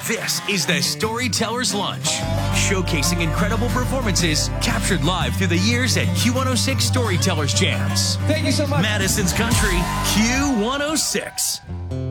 This is the Storyteller's Lunch, showcasing incredible performances captured live through the years at Q106 Storytellers Jams. Thank you so much. Madison's Country, Q106.